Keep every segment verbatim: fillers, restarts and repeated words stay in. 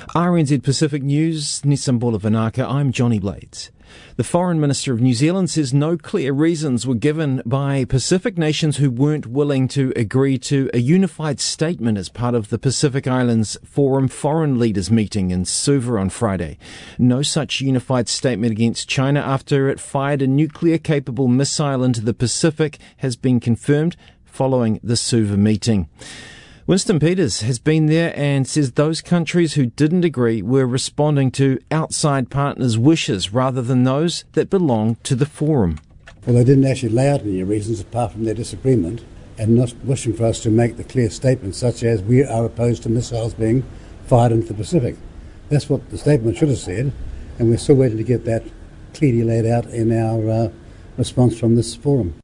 R N Z Pacific News, Nisambula Vanaka, I'm Johnny Blades. The Foreign Minister of New Zealand says no clear reasons were given by Pacific nations who weren't willing to agree to a unified statement as part of the Pacific Islands Forum Foreign Leaders meeting in Suva on Friday. No such unified statement against China after it fired a nuclear-capable missile into the Pacific has been confirmed following the Suva meeting. Winston Peters has been there and says those countries who didn't agree were responding to outside partners' wishes rather than those that belong to the forum. Well, they didn't actually lay out any reasons apart from their disagreement and not wishing for us to make the clear statements such as we are opposed to missiles being fired into the Pacific. That's what the statement should have said, and we're still waiting to get that clearly laid out in our uh, response from this forum.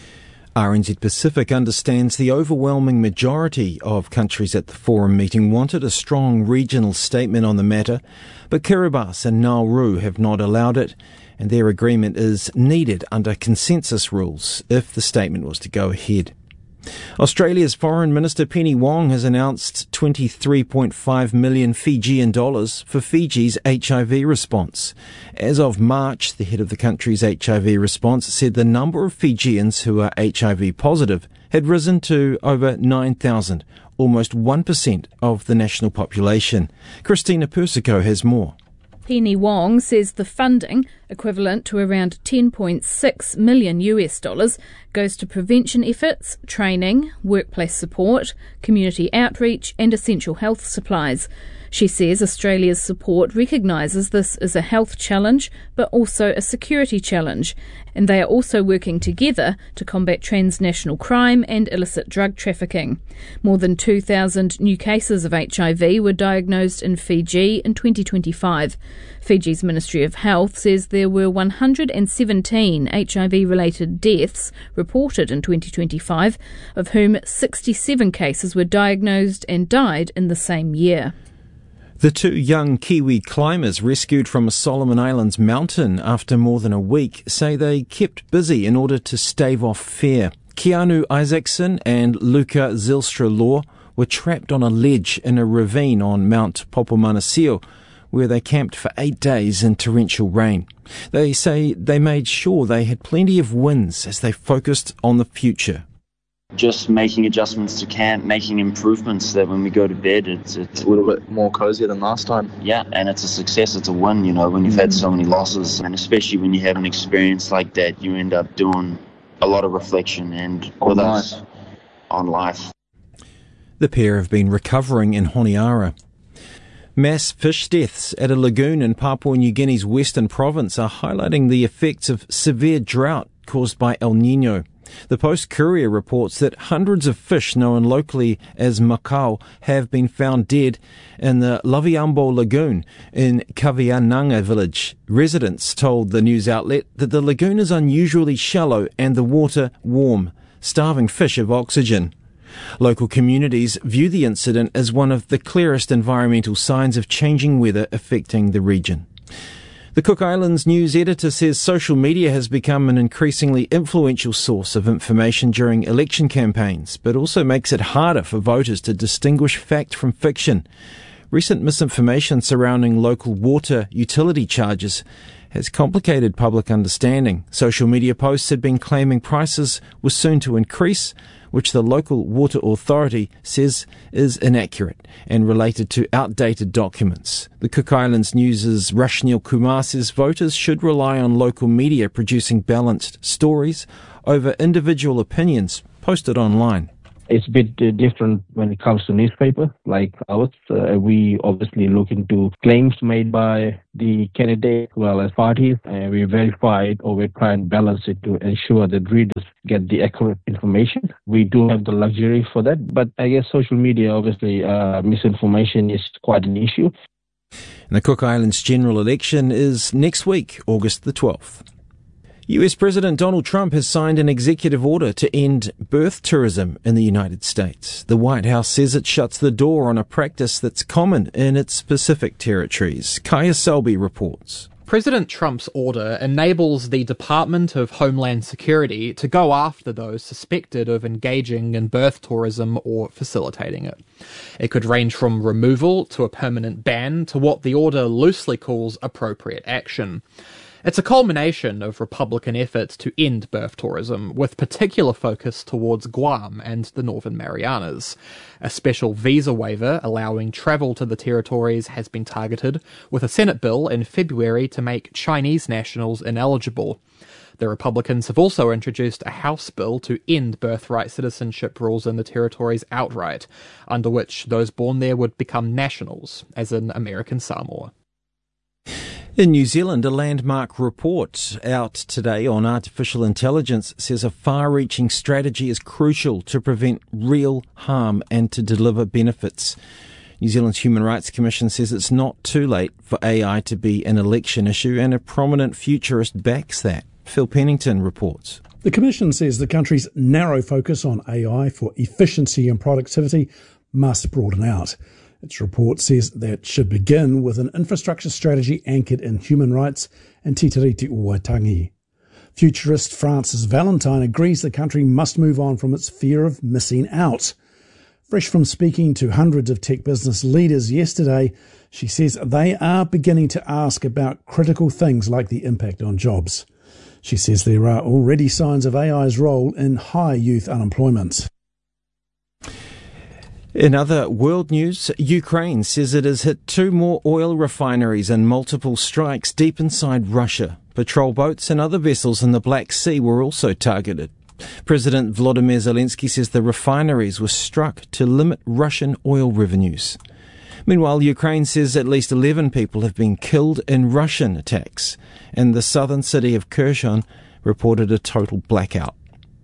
R N Z Pacific understands the overwhelming majority of countries at the forum meeting wanted a strong regional statement on the matter, but Kiribati and Nauru have not allowed it, and their agreement is needed under consensus rules if the statement was to go ahead. Australia's Foreign Minister Penny Wong has announced twenty-three point five million Fijian dollars for Fiji's H I V response. As of March, the head of the country's H I V response said the number of Fijians who are H I V positive had risen to over nine thousand, almost one percent of the national population. Christina Persico has more. Penny Wong says the funding, equivalent to around ten point six million US dollars, goes to prevention efforts, training, workplace support, community outreach and essential health supplies. She says Australia's support recognises this as a health challenge but also a security challenge, and they are also working together to combat transnational crime and illicit drug trafficking. More than two thousand new cases of H I V were diagnosed in Fiji in twenty twenty-five. Fiji's Ministry of Health says there were one hundred seventeen H I V-related deaths reported in twenty twenty-five, of whom sixty-seven cases were diagnosed and died in the same year. The two young Kiwi climbers rescued from a Solomon Islands mountain after more than a week say they kept busy in order to stave off fear. Keanu Isaacson and Luca Zylstra-Law were trapped on a ledge in a ravine on Mount Popomanasio, where they camped for eight days in torrential rain. They say they made sure they had plenty of winds as they focused on the future. Just making adjustments to camp, making improvements so that when we go to bed, it's, it's a little bit more cozier than last time. Yeah, and it's a success, it's a win, you know, when you've had so many losses. And especially when you have an experience like that, you end up doing a lot of reflection and with us on life. The pair have been recovering in Honiara. Mass fish deaths at a lagoon in Papua New Guinea's western province are highlighting the effects of severe drought caused by El Niño. The Post-Courier reports that hundreds of fish known locally as makau have been found dead in the Laviambo Lagoon in Kaviananga village. Residents told the news outlet that the lagoon is unusually shallow and the water warm, starving fish of oxygen. Local communities view the incident as one of the clearest environmental signs of changing weather affecting the region. The Cook Islands news editor says social media has become an increasingly influential source of information during election campaigns, but also makes it harder for voters to distinguish fact from fiction. Recent misinformation surrounding local water utility charges has complicated public understanding. Social media posts had been claiming prices were soon to increase, which the local water authority says is inaccurate and related to outdated documents. The Cook Islands News' Rashnil Kumar says voters should rely on local media producing balanced stories over individual opinions posted online. It's a bit uh, different when it comes to newspaper like ours. Uh, we obviously look into claims made by the candidate as well as parties, and we verify it or we try and balance it to ensure that readers get the accurate information. We do have the luxury for that, but I guess social media, obviously, uh, misinformation is quite an issue. And the Cook Islands general election is next week, August the twelfth. U S President Donald Trump has signed an executive order to end birth tourism in the United States. The White House says it shuts the door on a practice that's common in its Pacific territories. Kaya Selby reports. President Trump's order enables the Department of Homeland Security to go after those suspected of engaging in birth tourism or facilitating it. It could range from removal to a permanent ban to what the order loosely calls appropriate action. It's a culmination of Republican efforts to end birth tourism, with particular focus towards Guam and the Northern Marianas. A special visa waiver allowing travel to the territories has been targeted, with a Senate bill in February to make Chinese nationals ineligible. The Republicans have also introduced a House bill to end birthright citizenship rules in the territories outright, under which those born there would become nationals, as in American Samoa. In New Zealand, a landmark report out today on artificial intelligence says a far-reaching strategy is crucial to prevent real harm and to deliver benefits. New Zealand's Human Rights Commission says it's not too late for A I to be an election issue, and a prominent futurist backs that. Phil Pennington reports. The Commission says the country's narrow focus on A I for efficiency and productivity must broaden out. Its report says that it should begin with an infrastructure strategy anchored in human rights and Te Tiriti o Waitangi. Futurist Frances Valentine agrees the country must move on from its fear of missing out. Fresh from speaking to hundreds of tech business leaders yesterday, she says they are beginning to ask about critical things like the impact on jobs. She says there are already signs of A I's role in high youth unemployment. In other world news, Ukraine says it has hit two more oil refineries and multiple strikes deep inside Russia. Patrol boats and other vessels in the Black Sea were also targeted. President Volodymyr Zelensky says the refineries were struck to limit Russian oil revenues. Meanwhile, Ukraine says at least eleven people have been killed in Russian attacks, and the southern city of Kherson reported a total blackout.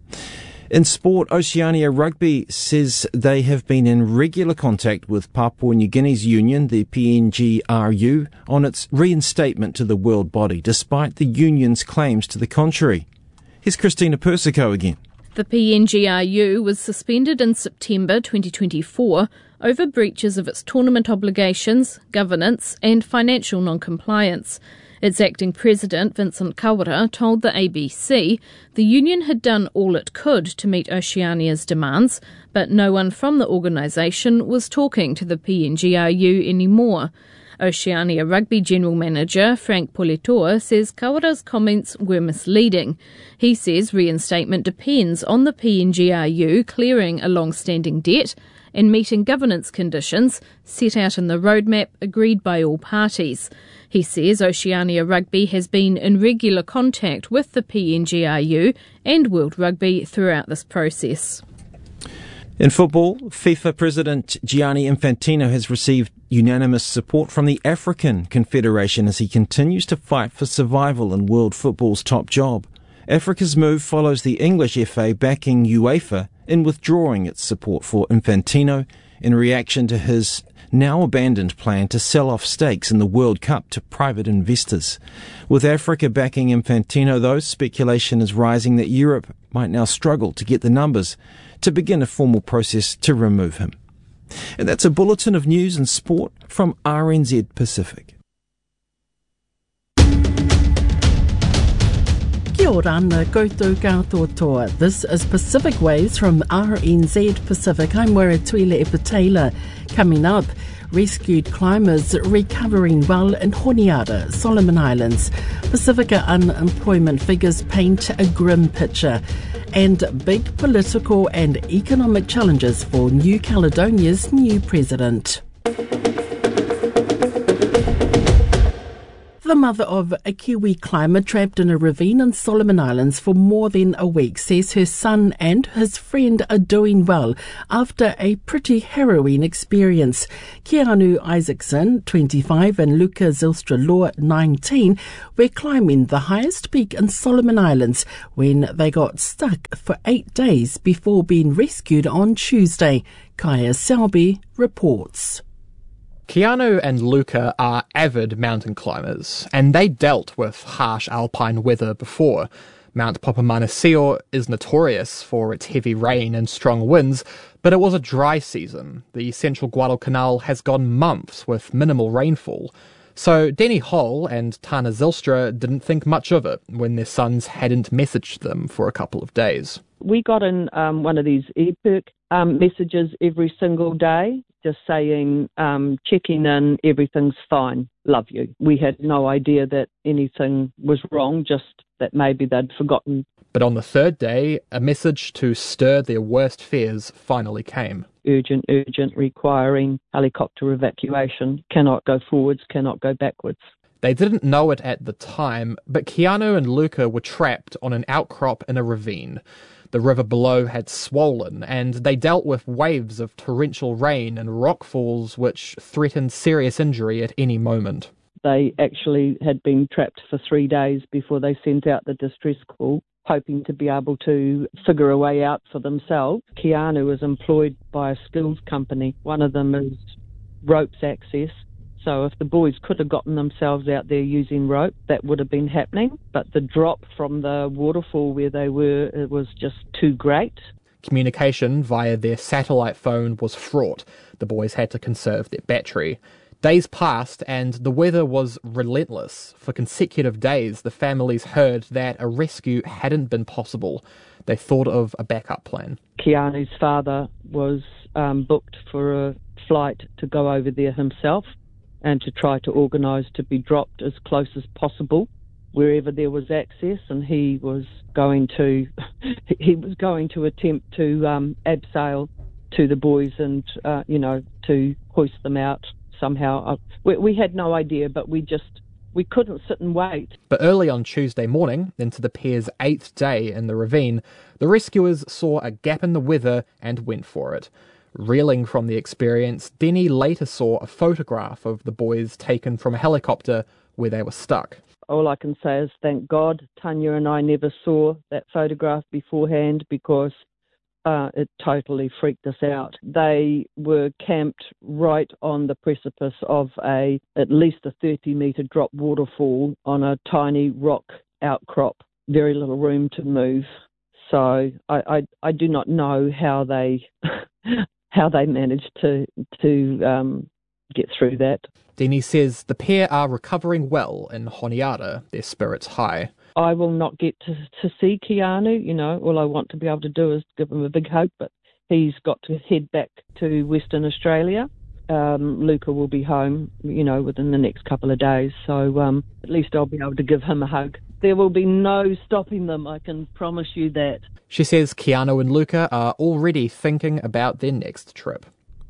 In sport, Oceania Rugby says they have been in regular contact with Papua New Guinea's union, the P N G R U, on its reinstatement to the world body, despite the union's claims to the contrary. Here's Christina Persico again. The P N G R U was suspended in September twenty twenty-four over breaches of its tournament obligations, governance and financial non-compliance. Its acting president, Vincent Kawara, told the A B C the union had done all it could to meet Oceania's demands, but no one from the organisation was talking to the P N G R U anymore. Oceania Rugby General Manager Frank Politoa says Kawara's comments were misleading. He says reinstatement depends on the P N G R U clearing a long-standing debt and meeting governance conditions set out in the roadmap agreed by all parties. He says Oceania Rugby has been in regular contact with the P N G R U and World Rugby throughout this process. In football, FIFA President Gianni Infantino has received unanimous support from the African Confederation as he continues to fight for survival in world football's top job. Africa's move follows the English F A backing UEFA in withdrawing its support for Infantino in reaction to his now abandoned plan to sell off stakes in the World Cup to private investors. With Africa backing Infantino, though, speculation is rising that Europe might now struggle to get the numbers to begin a formal process to remove him. And that's a bulletin of news and sport from R N Z Pacific. Kia ora ana koutou katoa toa. This is Pacific Waves from R N Z Pacific. I'm Waratuila Epatela. Coming up, rescued climbers recovering well in Honiara, Solomon Islands. Pacifica unemployment figures paint a grim picture. And big political and economic challenges for New Caledonia's new president. The mother of a Kiwi climber trapped in a ravine in Solomon Islands for more than a week says her son and his friend are doing well after a pretty harrowing experience. Keanu Isaacson, twenty-five, and Luca Zylstra-Law, nineteen, were climbing the highest peak in Solomon Islands when they got stuck for eight days before being rescued on Tuesday. Kaya Selby reports. Keanu and Luca are avid mountain climbers, and they dealt with harsh alpine weather before. Mount Papamanasio is notorious for its heavy rain and strong winds, but it was a dry season. The central Guadalcanal has gone months with minimal rainfall. So Denny Hall and Tana Zylstra didn't think much of it when their sons hadn't messaged them for a couple of days. We got in um, one of these ePerk um, messages every single day, just saying, um, checking in, everything's fine, love you. We had no idea that anything was wrong, just that maybe they'd forgotten. But on the third day, a message to stir their worst fears finally came. Urgent, urgent, requiring helicopter evacuation. Cannot go forwards, cannot go backwards. They didn't know it at the time, but Keanu and Luca were trapped on an outcrop in a ravine. The river below had swollen, and they dealt with waves of torrential rain and rockfalls which threatened serious injury at any moment. They actually had been trapped for three days before they sent out the distress call, hoping to be able to figure a way out for themselves. Keanu is employed by a skills company. One of them is ropes access. So if the boys could have gotten themselves out there using rope, that would have been happening. But the drop from the waterfall where they were, it was just too great. Communication via their satellite phone was fraught. The boys had to conserve their battery. Days passed and the weather was relentless. For consecutive days, the families heard that a rescue hadn't been possible. They thought of a backup plan. Keanu's father was um, booked for a flight to go over there himself and to try to organise to be dropped as close as possible wherever there was access, and he was going to he was going to attempt to um, abseil to the boys and uh, you know to hoist them out somehow. We, we had no idea, but we just we couldn't sit and wait. But early on Tuesday morning, into the pair's eighth day in the ravine, the rescuers saw a gap in the weather and went for it. Reeling from the experience, Denny later saw a photograph of the boys taken from a helicopter where they were stuck. All I can say is thank God Tanya and I never saw that photograph beforehand, because uh, it totally freaked us out. They were camped right on the precipice of a at least a thirty metre drop waterfall on a tiny rock outcrop. Very little room to move. So I, I, I do not know how they... how they managed to to um, get through that. Denny says the pair are recovering well in Honiara, their spirits high. I will not get to, to see Keanu, you know, all I want to be able to do is give him a big hug, but he's got to head back to Western Australia. Um, Luca will be home, you know, within the next couple of days, so um, at least I'll be able to give him a hug. There will be no stopping them, I can promise you that. She says Keanu and Luca are already thinking about their next trip.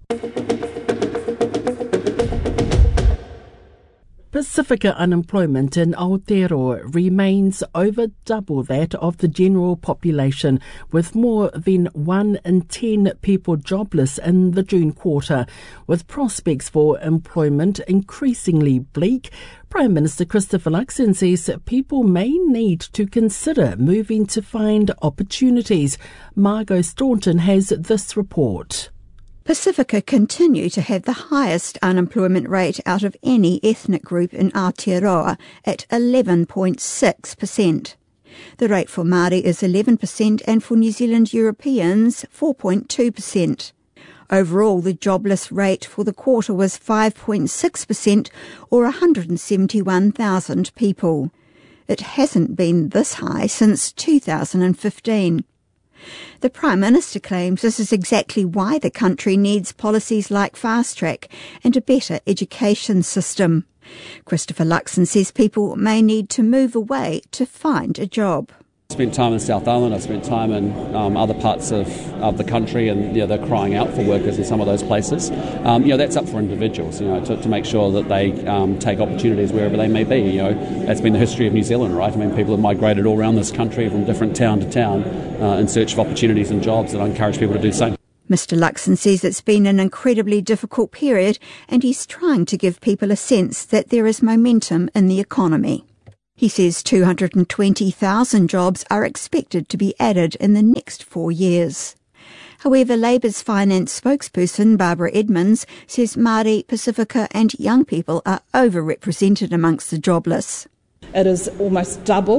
Pacifica unemployment in Aotearoa remains over double that of the general population, with more than one in ten people jobless in the June quarter. With prospects for employment increasingly bleak, Prime Minister Christopher Luxon says people may need to consider moving to find opportunities. Margot Staunton has this report. Pacifica continue to have the highest unemployment rate out of any ethnic group in Aotearoa at eleven point six percent. The rate for Māori is eleven percent and for New Zealand Europeans four point two percent. Overall, the jobless rate for the quarter was five point six percent or one hundred seventy-one thousand people. It hasn't been this high since two thousand fifteen. The Prime Minister claims this is exactly why the country needs policies like Fast Track and a better education system. Christopher Luxon says people may need to move away to find a job. I spent time in South Island, I spent time in um, other parts of, of the country, and you know, they're crying out for workers in some of those places. Um, you know, that's up for individuals, you know, to, to make sure that they um, take opportunities wherever they may be. You know, that's been the history of New Zealand, right? I mean, people have migrated all around this country from different town to town uh, in search of opportunities and jobs, and I encourage people to do the same. Mister Luxon says it's been an incredibly difficult period, and he's trying to give people a sense that there is momentum in the economy. He says two hundred twenty thousand jobs are expected to be added in the next four years. However, Labour's finance spokesperson Barbara Edmonds says Māori, Pacifica and young people are overrepresented amongst the jobless. It is almost double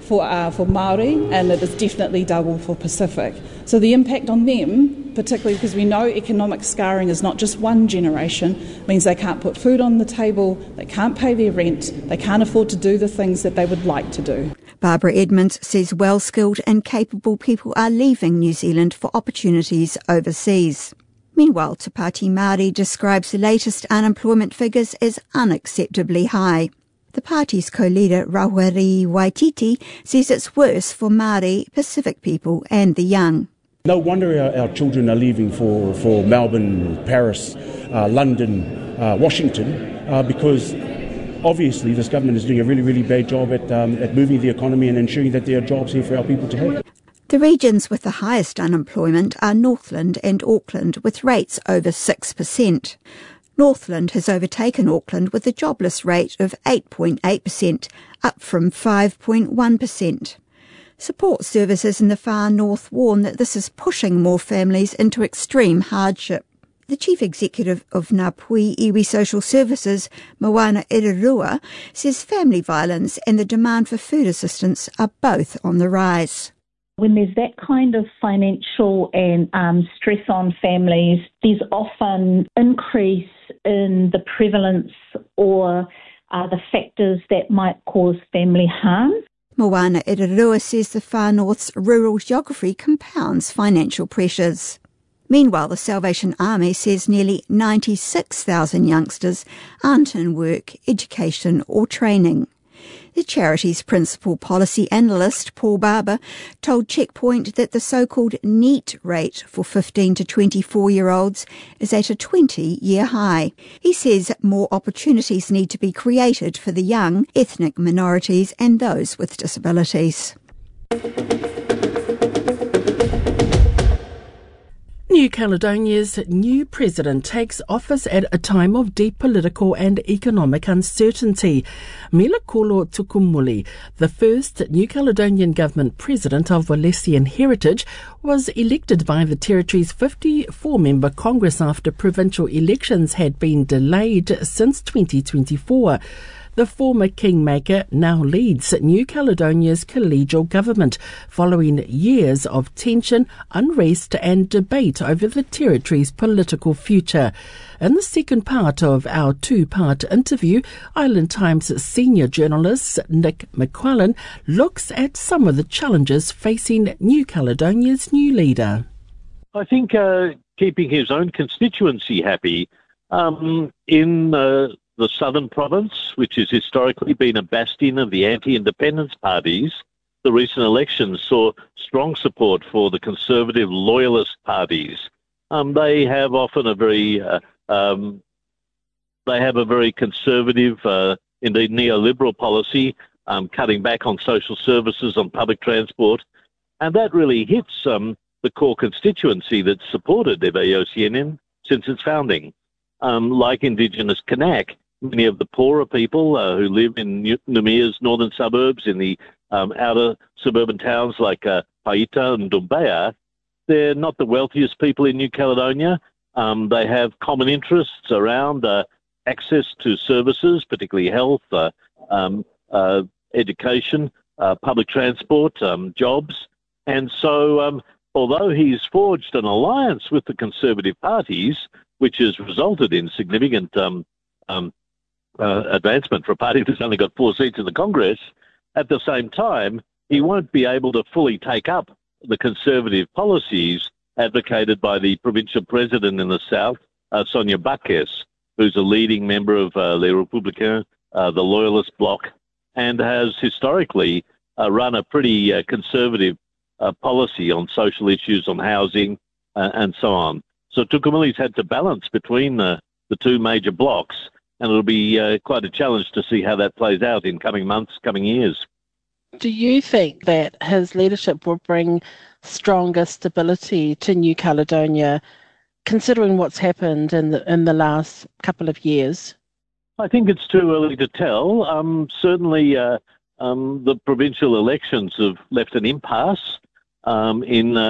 for uh, for Māori, and it is definitely double for Pacific. So the impact on them, particularly because we know economic scarring is not just one generation, means they can't put food on the table, they can't pay their rent, they can't afford to do the things that they would like to do. Barbara Edmonds says well-skilled and capable people are leaving New Zealand for opportunities overseas. Meanwhile, Te Pāti Māori describes the latest unemployment figures as unacceptably high. The party's co-leader, Raweri Waititi, says it's worse for Māori, Pacific people and the young. No wonder our, our children are leaving for, for Melbourne, Paris, uh, London, uh, Washington, uh, because obviously this government is doing a really, really bad job at, um, at moving the economy and ensuring that there are jobs here for our people to have. The regions with the highest unemployment are Northland and Auckland, with rates over six percent. Northland has overtaken Auckland with a jobless rate of eight point eight percent, up from five point one percent. Support services in the far north warn that this is pushing more families into extreme hardship. The chief executive of Ngāpuhi Iwi Social Services, Moana Irarua, says family violence and the demand for food assistance are both on the rise. When there's that kind of financial and um, stress on families, there's often increase in the prevalence or uh, the factors that might cause family harm. Moana Irarua says the Far North's rural geography compounds financial pressures. Meanwhile, the Salvation Army says nearly ninety-six thousand youngsters aren't in work, education or training. The charity's principal policy analyst, Paul Barber, told Checkpoint that the so-called NEET rate for fifteen to twenty-four-year-olds is at a twenty-year high. He says more opportunities need to be created for the young, ethnic minorities and those with disabilities. New Caledonia's new president takes office at a time of deep political and economic uncertainty. Melekolo Tukumuli, the first New Caledonian government president of Walesian heritage, was elected by the territory's fifty-four member Congress after provincial elections had been delayed since twenty twenty-four. The former kingmaker now leads New Caledonia's collegial government following years of tension, unrest and debate over the territory's political future. In the second part of our two-part interview, Island Times senior journalist Nick McQuillan looks at some of the challenges facing New Caledonia's new leader. I think uh, keeping his own constituency happy um, in uh, the Southern Province, which has historically been a bastion of the anti-independence parties. The recent elections saw strong support for the conservative loyalist parties. Um, they have often a very, uh, um, they have a very conservative, uh, indeed neoliberal policy, um, cutting back on social services, on public transport, and that really hits um, the core constituency that's supported Te Iwi since its founding. Um, like Indigenous Kanak, many of the poorer people uh, who live in Numia's northern suburbs, in the um, outer suburban towns like uh, Paita and Dumbaya, they're not the wealthiest people in New Caledonia. Um, they have common interests around uh, access to services, particularly health, uh, um, uh, education, uh, public transport, um, jobs. And so um, although he's forged an alliance with the Conservative parties, which has resulted in significant um, um, uh, advancement for a party that's only got four seats in the Congress, at the same time, he won't be able to fully take up the Conservative policies advocated by the provincial president in the south, uh, Sonia Bakes, who's a leading member of uh, Les Républicains, uh, the Loyalist Bloc, and has historically uh, run a pretty uh, conservative uh, policy on social issues, on housing, uh, and so on. So Tukumuli's had to balance between the, the two major blocs, and it'll be uh, quite a challenge to see how that plays out in coming months, coming years. Do you think that his leadership will bring stronger stability to New Caledonia, considering what's happened in the in the last couple of years? I think it's too early to tell. Um, certainly, uh, um, the provincial elections have left an impasse um, in. Uh,